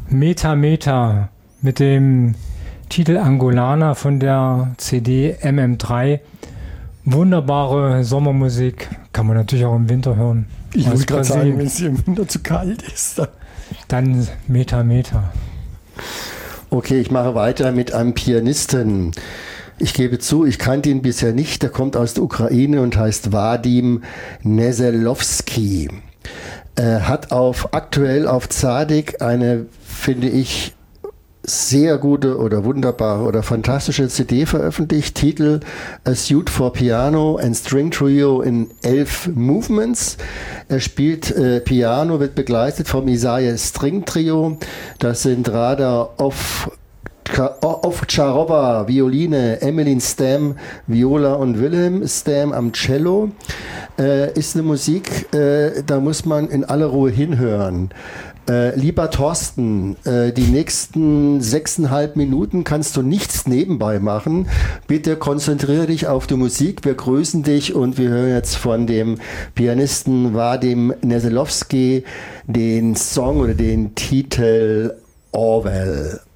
Meta Meta mit dem Titel Angolana von der CD MM3. Wunderbare Sommermusik, kann man natürlich auch im Winter hören. Ich wollte gerade sagen, wenn es hier im Winter zu kalt ist. Dann Meta Meta. Okay, ich mache weiter mit einem Pianisten. Ich gebe zu, ich kannte ihn bisher nicht. Der kommt aus der Ukraine und heißt Wadim Neselowski. Hat aktuell auf Tzadik eine, finde ich, sehr gute oder wunderbare oder fantastische CD veröffentlicht. Titel A Suite for Piano and String Trio in 11 Movements. Er spielt Piano, wird begleitet vom Isaiah String Trio. Das sind Rada Ovtcharova, Violine, Emmeline Stam, Viola und Wilhelm Stam am Cello. Ist eine Musik, da muss man in aller Ruhe hinhören. Lieber Thorsten, die nächsten 6,5 Minuten kannst du nichts nebenbei machen. Bitte konzentriere dich auf die Musik. Wir grüßen dich und wir hören jetzt von dem Pianisten Wadim Neselowski den Song oder den Titel Orwell.